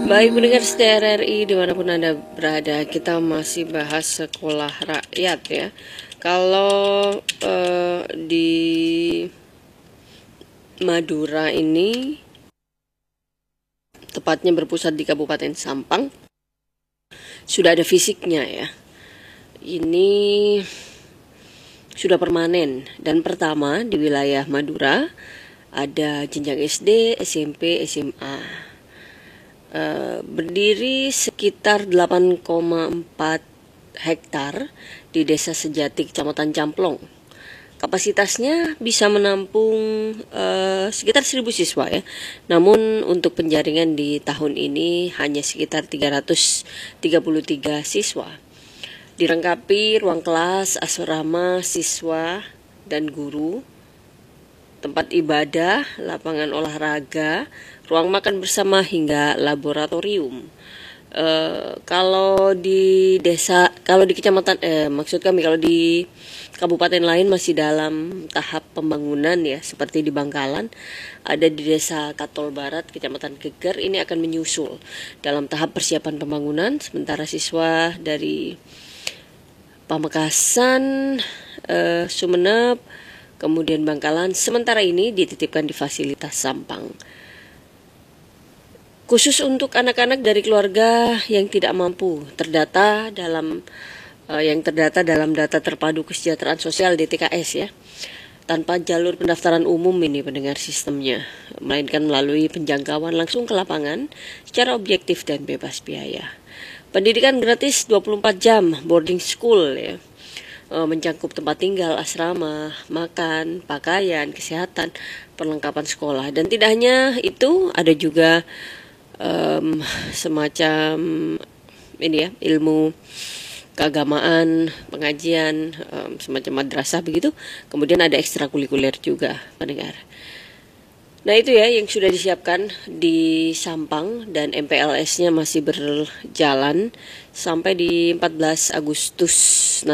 Baik pendengar setia RRI dimanapun Anda berada, kita masih bahas sekolah rakyat ya. Kalau di Madura ini, tepatnya berpusat di Kabupaten Sampang, sudah ada fisiknya ya. Ini sudah permanen dan pertama di wilayah Madura ada jenjang SD, SMP, SMA. Berdiri sekitar 8,4 hektar di Desa Sejati, Kecamatan Camplong. Kapasitasnya bisa menampung sekitar 1.000 siswa ya. Namun untuk penjaringan di tahun ini hanya sekitar 333 siswa. Dilengkapi ruang kelas, asrama siswa dan guru, tempat ibadah, lapangan olahraga, ruang makan bersama hingga laboratorium. Kalau di desa, kalau di kecamatan, maksud kami kalau di kabupaten lain masih dalam tahap pembangunan ya, seperti di Bangkalan, ada di desa Katol Barat, kecamatan Geger, ini akan menyusul dalam tahap persiapan pembangunan. Sementara siswa dari Pamekasan, Sumeneb, kemudian Bangkalan, sementara ini dititipkan di fasilitas Sampang. Khusus untuk anak-anak dari keluarga yang tidak mampu terdata dalam data terpadu kesejahteraan sosial DTKS ya, tanpa jalur pendaftaran umum ini pendengar sistemnya, melainkan melalui penjangkauan langsung ke lapangan secara objektif dan bebas biaya. Pendidikan gratis 24 jam, boarding school ya, mencakup tempat tinggal, asrama, makan, pakaian, kesehatan, perlengkapan sekolah. Dan tidak hanya itu, ada juga semacam ini ya, ilmu keagamaan, pengajian, semacam madrasah begitu. Kemudian ada ekstrakurikuler juga pendengar. Nah itu ya yang sudah disiapkan di Sampang, dan MPLS-nya masih berjalan sampai di 14 Agustus